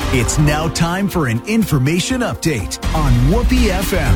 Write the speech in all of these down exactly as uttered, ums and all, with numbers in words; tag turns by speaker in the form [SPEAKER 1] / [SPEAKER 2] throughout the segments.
[SPEAKER 1] It's now time for an information update on Whoopee F M.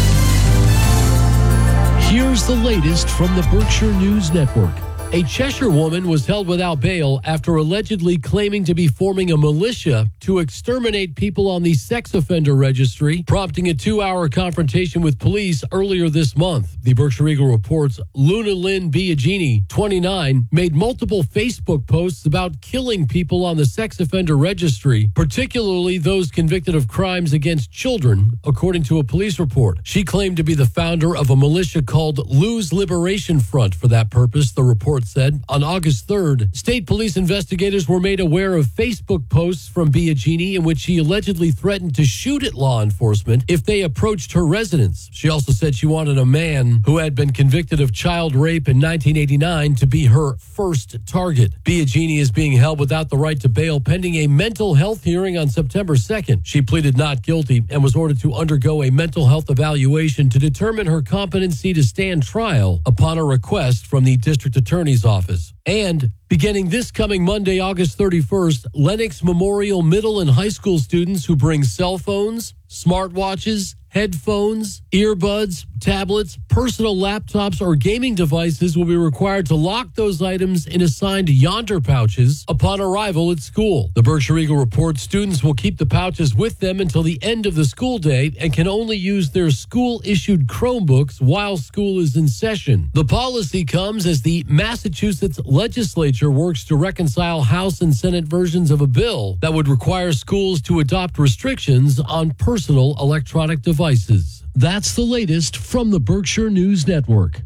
[SPEAKER 2] Here's the latest from the Berkshire News Network. A Cheshire woman was held without bail after allegedly claiming to be forming a militia to exterminate people on the sex offender registry, prompting a two-hour confrontation with police earlier this month. The Berkshire Eagle reports Luna Lynn Biagini, twenty-nine, made multiple Facebook posts about killing people on the sex offender registry, particularly those convicted of crimes against children, according to a police report. She claimed to be the founder of a militia called Lou's Liberation Front for that purpose, the report said. On August third, state police investigators were made aware of Facebook posts from Biagini in which she allegedly threatened to shoot at law enforcement if they approached her residence. She also said she wanted a man who had been convicted of child rape in nineteen eighty-nine to be her first target. Biagini is being held without the right to bail pending a mental health hearing on September second. She pleaded not guilty and was ordered to undergo a mental health evaluation to determine her competency to stand trial upon a request from the district attorney's office. And beginning this coming Monday, August thirty-first, Lenox Memorial Middle and High School students who bring cell phones, smartwatches, headphones, earbuds, tablets, personal laptops, or gaming devices will be required to lock those items in assigned Yonder pouches upon arrival at school. The Berkshire Eagle reports students will keep the pouches with them until the end of the school day and can only use their school-issued Chromebooks while school is in session. The policy comes as the Massachusetts legislature works to reconcile House and Senate versions of a bill that would require schools to adopt restrictions on personal electronic devices. That's the latest from the Berkshire News Network.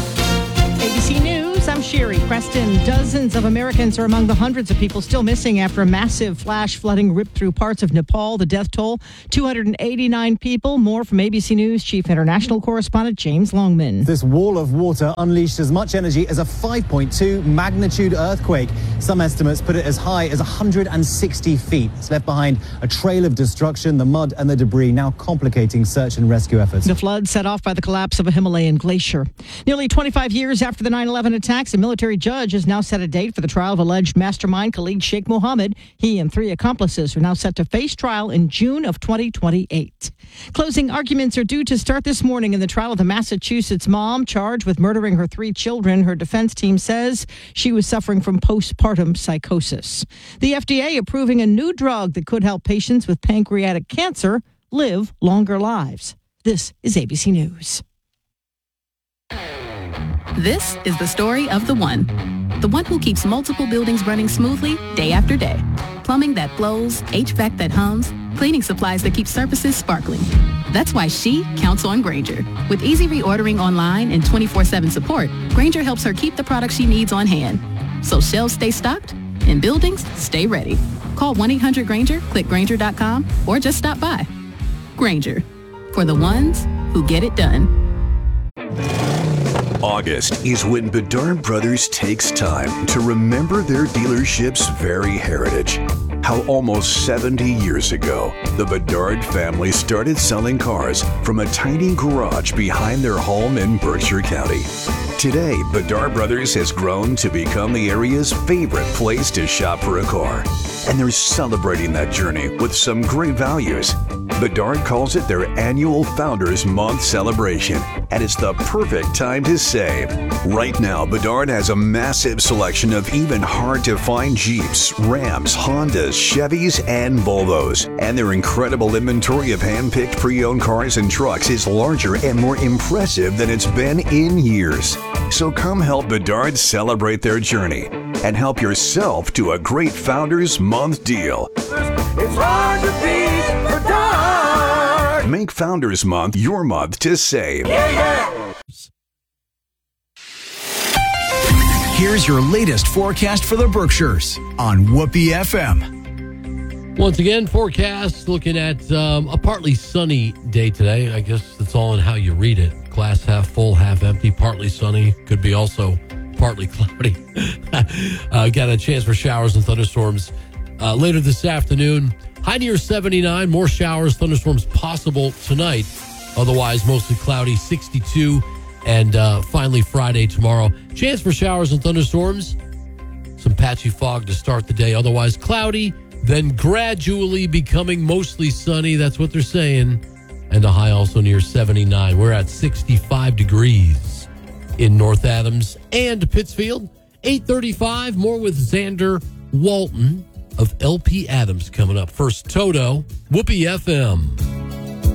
[SPEAKER 3] A B C News, I'm Sherry Preston. Dozens of Americans are among the hundreds of people still missing after a massive flash flooding ripped through parts of Nepal. The death toll, two hundred eighty-nine people. More from A B C News Chief International Correspondent James Longman.
[SPEAKER 4] This wall of water unleashed as much energy as a five point two magnitude earthquake. Some estimates put it as high as one hundred sixty feet. It's left behind a trail of destruction, the mud and the debris now complicating search and rescue efforts.
[SPEAKER 3] The flood set off by the collapse of a Himalayan glacier. Nearly twenty-five years after the nine eleven attacks, a military judge has now set a date for the trial of alleged mastermind Khalid Sheikh Mohammed. He and three accomplices are now set to face trial in June of twenty twenty-eight. Closing arguments are due to start this morning in the trial of the Massachusetts mom charged with murdering her three children. Her defense team says she was suffering from postpartum psychosis. The F D A approving a new drug that could help patients with pancreatic cancer live longer lives. This is A B C News.
[SPEAKER 5] This is the story of the one. The one who keeps multiple buildings running smoothly day after day. Plumbing that flows, H V A C that hums, cleaning supplies that keep surfaces sparkling. That's why she counts on Grainger. With easy reordering online and twenty-four seven support, Grainger helps her keep the products she needs on hand. So shelves stay stocked and buildings stay ready. Call one eight hundred Grainger, click Grainger dot com, or just stop by. Grainger, for the ones who get it done.
[SPEAKER 1] August is when Bedard Brothers takes time to remember their dealership's very heritage. How almost seventy years ago, the Bedard family started selling cars from a tiny garage behind their home in Berkshire County. Today, Bedard Brothers has grown to become the area's favorite place to shop for a car. And they're celebrating that journey with some great values. Bedard calls it their annual Founders Month celebration, and it's the perfect time to save. Right now, Bedard has a massive selection of even hard-to-find Jeeps, Rams, Hondas, Chevys, and Volvos. And their incredible inventory of hand-picked pre-owned cars and trucks is larger and more impressive than it's been in years. So come help Bedard celebrate their journey and help yourself to a great Founders Month deal.
[SPEAKER 6] It's hard to beat Bedard.
[SPEAKER 1] Make Founders Month your month to save.
[SPEAKER 6] Yeah, yeah.
[SPEAKER 1] Here's your latest forecast for the Berkshires on Whoopee F M.
[SPEAKER 2] Once again, forecast looking at um, a partly sunny day today. I guess it's all in how you read it. Glass half full, half empty, partly sunny. Could be also partly cloudy. uh, got a chance for showers and thunderstorms uh, later this afternoon. High near seventy-nine. More showers, thunderstorms possible tonight. Otherwise, mostly cloudy, sixty-two. And uh, finally, Friday, tomorrow. Chance for showers and thunderstorms. Some patchy fog to start the day. Otherwise, cloudy, then gradually becoming mostly sunny. That's what they're saying. And a high also near seventy-nine. We're at sixty-five degrees in North Adams and Pittsfield. eight thirty-five, more with Xander Walton of L P Adams coming up. First, Toto, Whoopee F M.